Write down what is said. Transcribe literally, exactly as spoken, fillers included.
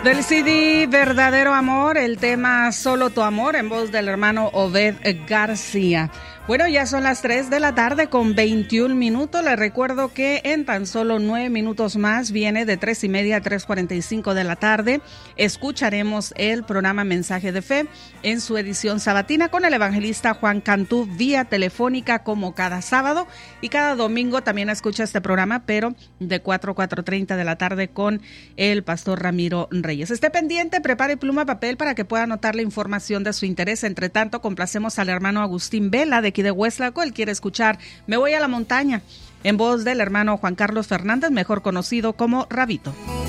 Del C D Verdadero Amor, el tema Solo tu amor, en voz del hermano Obed García. Bueno, ya son las tres de la tarde con veintiún minutos. Les recuerdo que en tan solo nueve minutos más viene de tres y media a tres cuarenta y cinco de la tarde. Escucharemos el programa Mensaje de Fe en su edición sabatina con el evangelista Juan Cantú vía telefónica como cada sábado. Y cada domingo también escucha este programa, pero de cuatro a cuatro treinta de la tarde con el pastor Ramiro Reyes. Esté pendiente, prepare pluma, papel para que pueda anotar la información de su interés. Entre tanto, complacemos al hermano Agustín Vela de de Hueslaco. Él quiere escuchar Me voy a la montaña, en voz del hermano Juan Carlos Fernández, mejor conocido como Rabito.